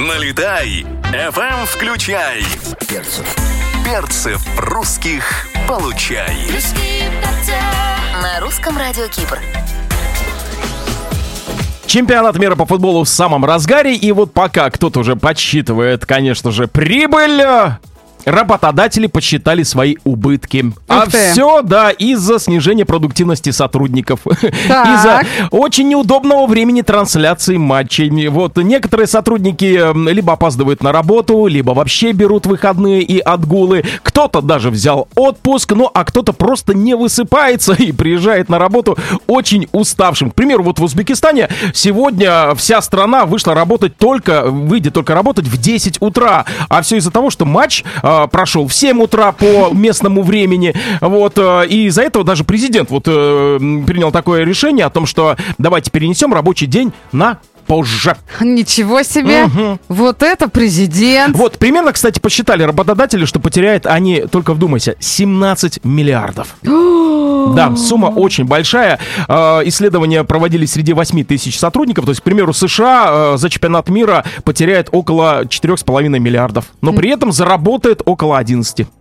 Налетай, FM включай. Перцев русских получай. На русском радио Кипр. Чемпионат мира по футболу в самом разгаре, и вот пока кто-то уже подсчитывает, конечно же, прибыль, работодатели подсчитали свои убытки. Все, да, из-за снижения продуктивности сотрудников. Из-за очень неудобного времени трансляции матчей. Вот некоторые сотрудники либо опаздывают на работу, либо вообще берут выходные и отгулы. Кто-то даже взял отпуск, ну а кто-то просто не высыпается и приезжает на работу очень уставшим. К примеру, вот в Узбекистане сегодня вся страна выйдет только работать в 10 утра. А все из-за того, что матч прошел в 7 утра по местному времени, вот, и из-за этого даже президент принял такое решение о том, что давайте перенесем рабочий день на позже. Ничего себе! Угу. Вот это президент! Вот, примерно, кстати, посчитали работодатели, что потеряют они, только вдумайся, 17 миллиардов. Да, сумма очень большая. Исследования проводились среди 8 тысяч сотрудников. То есть, к примеру, США за чемпионат мира потеряет около 4,5 миллиардов. Но при этом заработает около 11.